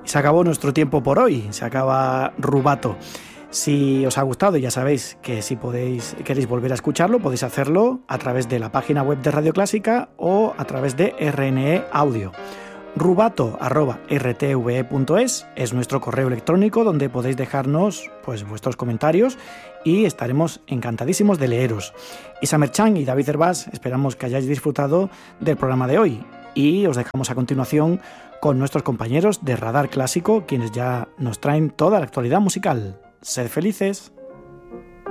Se acabó nuestro tiempo por hoy, se acaba Rubato. Si os ha gustado, ya sabéis que si queréis volver a escucharlo, podéis hacerlo a través de la página web de Radio Clásica o a través de RNE Audio. rubato@rtve.es es nuestro correo electrónico donde podéis dejarnos pues vuestros comentarios y estaremos encantadísimos de leeros. Isa Merchan y David Hervás, esperamos que hayáis disfrutado del programa de hoy y os dejamos a continuación con nuestros compañeros de Radar Clásico, quienes ya nos traen toda la actualidad musical. Sed felices.